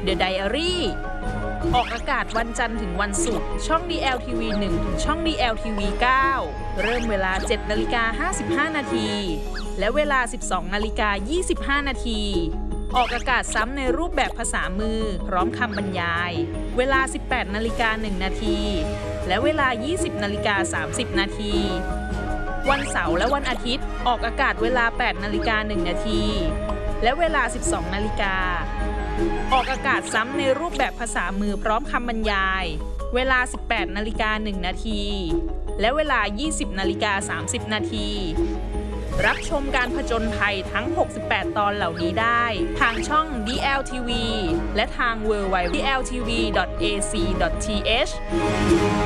The Diary ออกอากาศวันจันทร์ถึงวันศุกร์ช่อง DLTV 1 ถึงช่อง DLTV 9 เริ่มเวลา 7:55 นาทีและเวลา 12:25 นาทีออกอากาศซ้ำในรูปแบบภาษามือพร้อมคำบรรยายเวลา 18:01 นาทีและเวลา 20:30 นาทีวันเสาร์และวันอาทิตย์ออกอากาศเวลา 8:01 นาทีและเวลา 12 นาฬิกาออกอากาศซ้ำในรูปแบบภาษามือพร้อมคำบรรยายเวลา 18:01 นาทีและเวลา 20:30 นาทีรับชมการผจญภัยทั้ง 68 ตอนเหล่านี้ได้ทางช่อง DLTV และทาง www.dltv.ac.th